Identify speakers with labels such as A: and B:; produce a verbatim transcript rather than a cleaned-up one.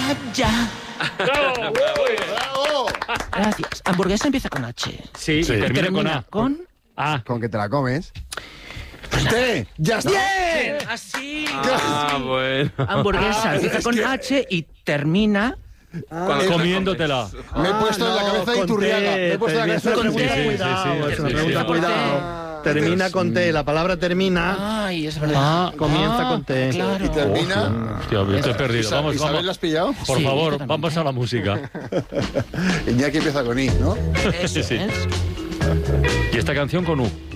A: Vaya.
B: ¡Bravo!
C: ¡Bravo!
A: Gracias. Hamburguesa empieza con H.
B: Sí,
D: Sí.
B: y termina con
A: Termina
B: A.
A: con...
B: A.
C: Con que te la comes. ¡Té! ¡Ya está!
A: ¡Bien! Así.
D: Ah, bueno.
A: Hamburguesa
C: Ah,
A: empieza
C: es
A: con
C: que-
A: H y termina...
D: Cuando te la
B: Comiéndotela.
C: Me he puesto en la cabeza de Iturriaga. Me he puesto en la cabeza de
A: con
C: Iturriaga.
A: té.
E: Cuidado,
B: sí,
E: es
B: sí,
E: una
B: sí,
E: pregunta,
B: sí.
E: cuidado. Termina con T, la palabra termina,
A: Ay, es verdad.
B: Ah,
E: comienza
A: Ah,
E: con T.
A: Claro.
C: Y termina...
B: Hostia, me estoy perdido.
C: Isa-
B: Vamos,
C: ¿Isabel,
B: vamos.
C: ¿lo has pillado?
B: Por
A: Sí,
B: favor,
A: totalmente.
B: vamos a la música.
C: Iñaki empieza con I, ¿no?
A: Eso
B: Sí, sí.
A: es.
B: Y esta canción con U.